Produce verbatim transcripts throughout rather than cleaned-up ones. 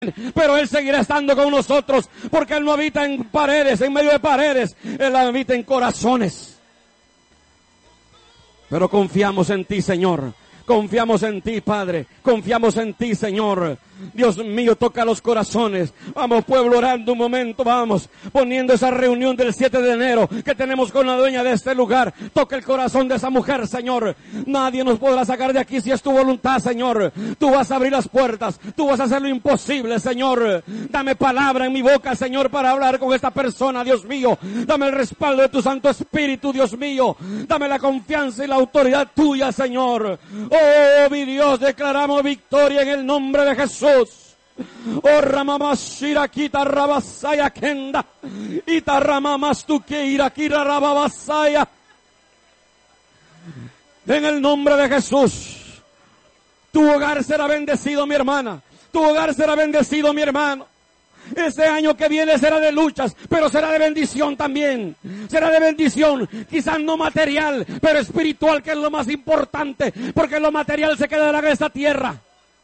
pero Él seguirá estando con nosotros, porque Él no habita en paredes, en medio de paredes, Él habita en corazones. Pero confiamos en ti, Señor. Confiamos en ti, Padre. Confiamos en ti, Señor. Dios mío, toca los corazones. Vamos, pueblo, orando un momento, vamos. Poniendo esa reunión del siete de enero que tenemos con la dueña de este lugar. Toca el corazón de esa mujer, Señor. Nadie nos podrá sacar de aquí si es tu voluntad, Señor. Tú vas a abrir las puertas. Tú vas a hacer lo imposible, Señor. Dame palabra en mi boca, Señor, para hablar con esta persona, Dios mío. Dame el respaldo de tu Santo Espíritu, Dios mío. Dame la confianza y la autoridad tuya, Señor. Oh, mi Dios, declaramos victoria en el nombre de Jesús. Oh, Ramamashira Kita Rabasaya Kenda. Ita Ramamastuke Irakira Rababasaya. En el nombre de Jesús. Tu hogar será bendecido, mi hermana. Tu hogar será bendecido, mi hermano. Este año que viene será de luchas, pero será de bendición también. Será de bendición, quizás no material, pero espiritual, que es lo más importante, porque lo material se quedará en esta tierra.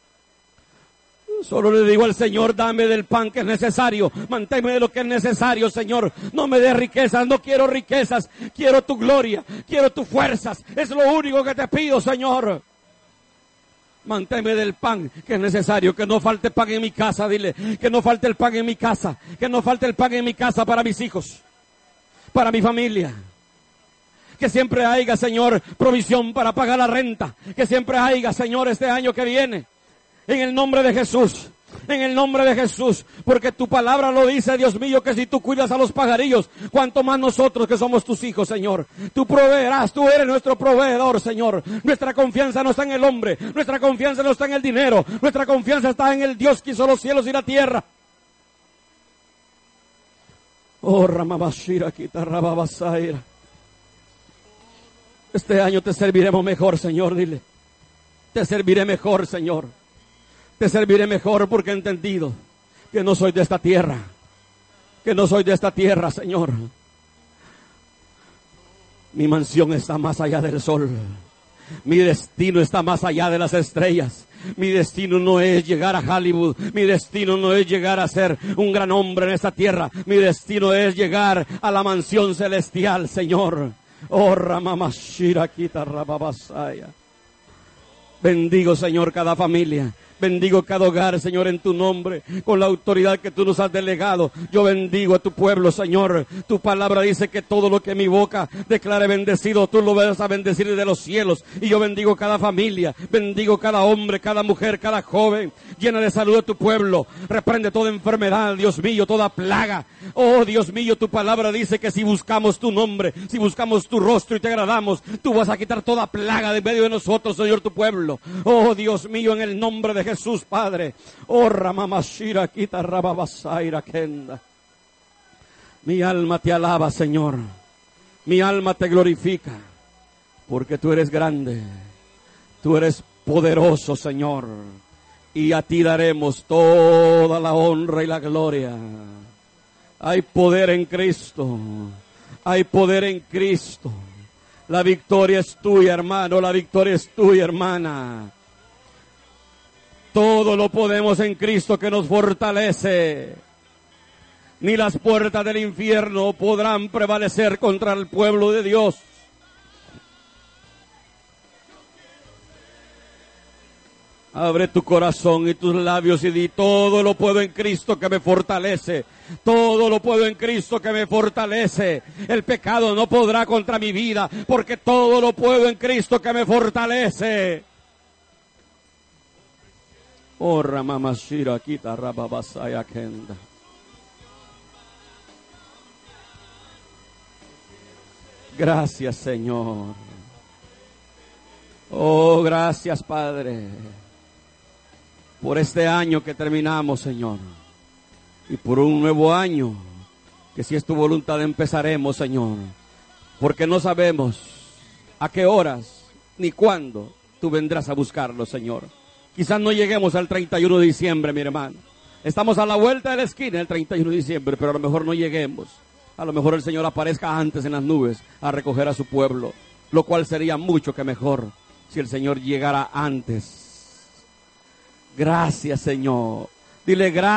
Solo le digo al Señor, dame del pan que es necesario, manténme de lo que es necesario, Señor. No me des riquezas, no quiero riquezas, quiero tu gloria, quiero tus fuerzas. Es lo único que te pido, Señor. Manténme del pan que es necesario, que no falte pan en mi casa, dile, que no falte el pan en mi casa, que no falte el pan en mi casa para mis hijos, para mi familia. Que siempre haya, Señor, provisión para pagar la renta, que siempre haya, Señor, este año que viene, en el nombre de Jesús. En el nombre de Jesús, porque tu palabra lo dice, Dios mío, que si tú cuidas a los pajarillos, cuanto más nosotros que somos tus hijos, Señor. Tú proveerás, tú eres nuestro proveedor, Señor. Nuestra confianza no está en el hombre, nuestra confianza no está en el dinero, nuestra confianza está en el Dios que hizo los cielos y la tierra. Oh, Ramabashira Kitarrababasaira. Este año te serviremos mejor, Señor, dile. Te serviré mejor, Señor. Te serviré mejor porque he entendido que no soy de esta tierra. Que no soy de esta tierra, Señor. Mi mansión está más allá del sol. Mi destino está más allá de las estrellas. Mi destino no es llegar a Hollywood. Mi destino no es llegar a ser un gran hombre en esta tierra. Mi destino es llegar a la mansión celestial, Señor. Oh, Ramamashira Kita Rababasaya. Bendigo, Señor, cada familia. Bendigo cada hogar, Señor, en tu nombre, con la autoridad que tú nos has delegado. Yo bendigo a tu pueblo, Señor. Tu palabra dice que todo lo que mi boca declare bendecido, tú lo vas a bendecir desde los cielos. Y yo bendigo cada familia, bendigo cada hombre, cada mujer, cada joven. Llena de salud a tu pueblo. Reprende toda enfermedad, Dios mío, toda plaga. Oh, Dios mío, tu palabra dice que si buscamos tu nombre, si buscamos tu rostro y te agradamos, tú vas a quitar toda plaga de medio de nosotros, Señor, tu pueblo. Oh, Dios mío, en el nombre de Jesús, Padre. Oh, Ramamashira Kita Rababasaira Kenda. Mi alma te alaba, Señor. Mi alma te glorifica, porque tú eres grande. Tú eres poderoso, Señor. Y a ti daremos toda la honra y la gloria. Hay poder en Cristo. Hay poder en Cristo. La victoria es tuya, hermano. La victoria es tuya, hermana. Todo lo podemos en Cristo que nos fortalece. Ni las puertas del infierno podrán prevalecer contra el pueblo de Dios. Abre tu corazón y tus labios y di: todo lo puedo en Cristo que me fortalece. Todo lo puedo en Cristo que me fortalece. El pecado no podrá contra mi vida, porque todo lo puedo en Cristo que me fortalece. Oh, Ramamashira Kita Rababasaya Kenda. Gracias, Señor. Oh, gracias, Padre, por este año que terminamos, Señor. Y por un nuevo año, que si es tu voluntad empezaremos, Señor. Porque no sabemos a qué horas ni cuándo tú vendrás a buscarlo, Señor. Quizás no lleguemos al treinta y uno de diciembre, mi hermano. Estamos a la vuelta de la esquina el treinta y uno de diciembre, pero a lo mejor no lleguemos. A lo mejor el Señor aparezca antes en las nubes a recoger a su pueblo, lo cual sería mucho que mejor si el Señor llegara antes. Gracias, Señor. Dile gracias.